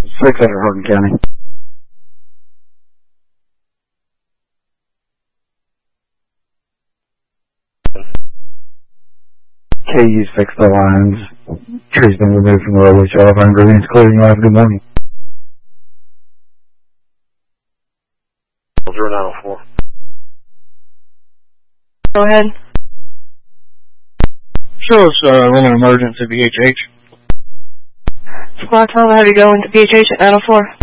6 out of Hardin County. KU's fixed the lines. Trees been removed from the roadway. Telephone Green's clearing lines. Good morning. 0904. Go ahead. Show us running emergency BHH. Squad 12, have you going to BHH at 904?